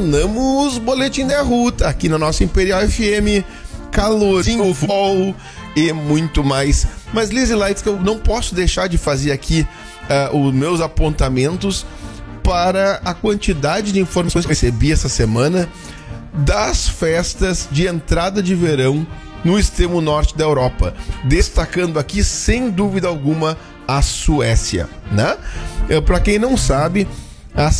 retornamos Boletim da Ruta aqui na nossa Imperial FM, calorzinho, vol e muito mais. Mas Lizzy Lights, que eu não posso deixar de fazer aqui os meus apontamentos para a quantidade de informações que eu recebi essa semana das festas de entrada de verão no extremo norte da Europa, destacando aqui sem dúvida alguma a Suécia, né? Para quem não sabe,